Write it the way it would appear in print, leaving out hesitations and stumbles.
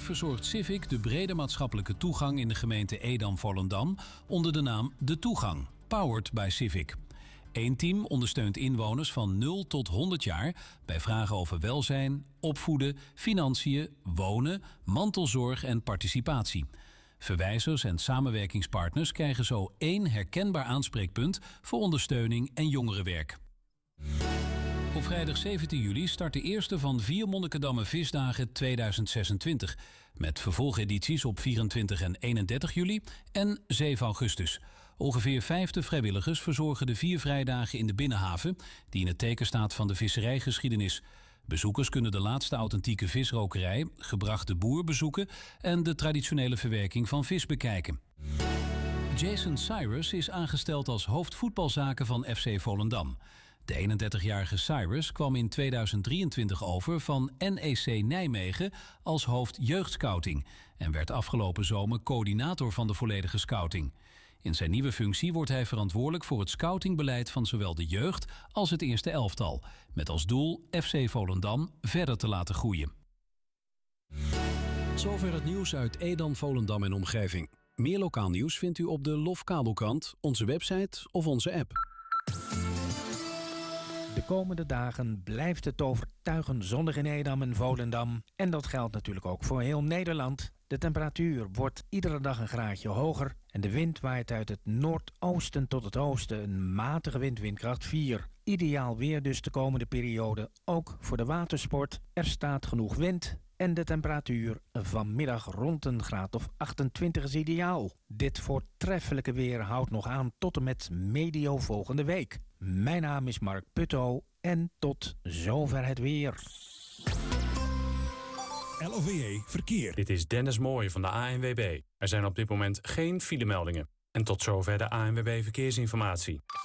verzorgt Civic de brede maatschappelijke toegang in de gemeente Edam-Volendam onder de naam De Toegang, powered by Civic. Eén team ondersteunt inwoners van 0 tot 100 jaar bij vragen over welzijn, opvoeden, financiën, wonen, mantelzorg en participatie. Verwijzers en samenwerkingspartners krijgen zo 1 herkenbaar aanspreekpunt voor ondersteuning en jongerenwerk. Op vrijdag 17 juli start de eerste van 4 Monnikendamme Visdagen 2026. Met vervolgedities op 24 en 31 juli en 7 augustus. Ongeveer 50 vrijwilligers verzorgen de 4 vrijdagen in de Binnenhaven, die in het teken staat van de visserijgeschiedenis. Bezoekers kunnen de laatste authentieke visrokerij, gebrachte boer bezoeken en de traditionele verwerking van vis bekijken. Jason Cyrus is aangesteld als hoofdvoetbalzaken van FC Volendam. De 31-jarige Cyrus kwam in 2023 over van NEC Nijmegen als hoofd jeugdscouting en werd afgelopen zomer coördinator van de volledige scouting. In zijn nieuwe functie wordt hij verantwoordelijk voor het scoutingbeleid van zowel de jeugd als het eerste elftal, met als doel FC Volendam verder te laten groeien. Zover het nieuws uit Edam, Volendam en omgeving. Meer lokaal nieuws vindt u op de LOF Kabelkrant, onze website of onze app. De komende dagen blijft het overtuigend zonnig in Edam en Volendam. En dat geldt natuurlijk ook voor heel Nederland. De temperatuur wordt iedere dag een graadje hoger en de wind waait uit het noordoosten tot het oosten, een matige wind, windkracht 4. Ideaal weer dus de komende periode, ook voor de watersport. Er staat genoeg wind en de temperatuur vanmiddag rond een graad of 28 is ideaal. Dit voortreffelijke weer houdt nog aan tot en met medio volgende week. Mijn naam is Mark Putto en tot zover het weer. LOVE Verkeer. Dit is Dennis Mooij van de ANWB. Er zijn op dit moment geen filemeldingen. En tot zover de ANWB Verkeersinformatie.